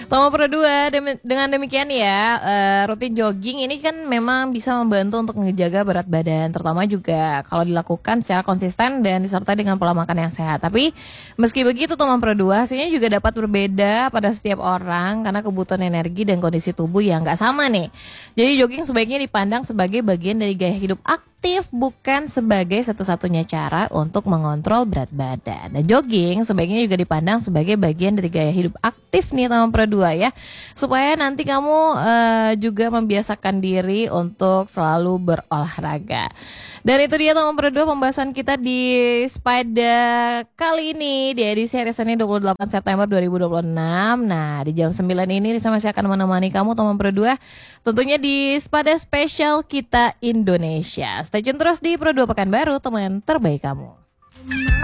Tomo Pro 2, dengan demikian ya, rutin jogging ini kan memang bisa membantu untuk menjaga berat badan, terutama juga kalau dilakukan secara konsisten dan disertai dengan pola makan yang sehat. Tapi meski begitu Tomo Pro 2 hasilnya juga dapat berbeda pada setiap orang karena kebutuhan energi dan kondisi tubuh yang nggak sama nih. Jadi jogging sebaiknya dipandang sebagai bagian dari gaya hidup aktif, bukan sebagai satu-satunya cara untuk mengontrol berat badan. Dan jogging sebaiknya juga dipandang sebagai bagian dari gaya hidup aktif nih Taman Pro 2 ya, supaya nanti kamu juga membiasakan diri untuk selalu berolahraga. Dan itu dia Taman Pro 2 pembahasan kita di Spada kali ini di edisi hari Senin 28 September 2026. Nah di jam 9 ini Risa masih akan menemani kamu Taman Pro 2, tentunya di Spada Spesial Kita Indonesia. Stay tune terus di Pro 2 Pekanbaru, teman terbaik kamu.